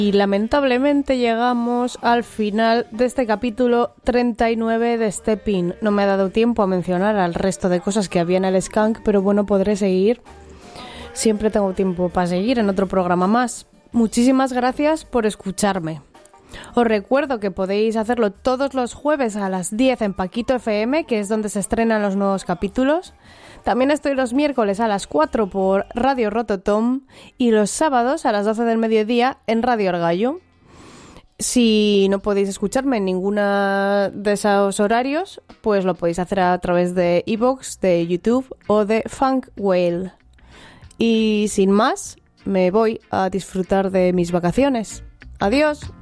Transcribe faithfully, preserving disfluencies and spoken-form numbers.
Y lamentablemente llegamos al final de este capítulo treinta y nueve de Step In. No me ha dado tiempo a mencionar al resto de cosas que había en el Skank, pero bueno, podré seguir. Siempre tengo tiempo para seguir en otro programa más. Muchísimas gracias por escucharme. Os recuerdo que podéis hacerlo todos los jueves a las diez en Paquito F M, que es donde se estrenan los nuevos capítulos. También estoy los miércoles a las cuatro por Radio Rototom y los sábados a las doce del mediodía en Radio Argallo. Si no podéis escucharme en ninguna de esos horarios, pues lo podéis hacer a través de iVoox, de YouTube o de Funk Whale. Y sin más, me voy a disfrutar de mis vacaciones. ¡Adiós!